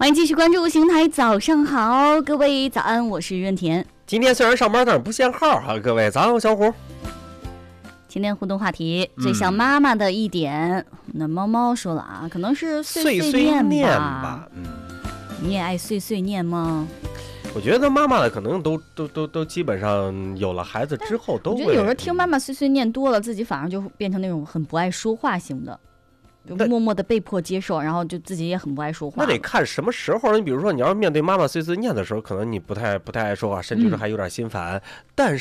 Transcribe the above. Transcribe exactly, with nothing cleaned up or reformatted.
欢迎继续关注邢台早上好，各位早安，我是任田。 今天虽然上班，但是不限号哈，各位早上小虎。 今天互动话题、嗯、最像妈妈的一点，那猫猫说了啊，可能是碎碎念吧。 碎碎念吧嗯， 你也爱碎碎念吗？ 我觉得妈妈的可能都都都都基本上有了孩子之后都会。 我觉得有时候听妈妈碎碎念多了，自己反而就变成那种很不爱说话型的。就默默的被迫接受，然后就自己也很不爱说话。 那得看什么时候。你比如说，你要是面对妈妈碎碎念的时候，可能你不太不太爱说话，甚至还有点心烦。嗯、但是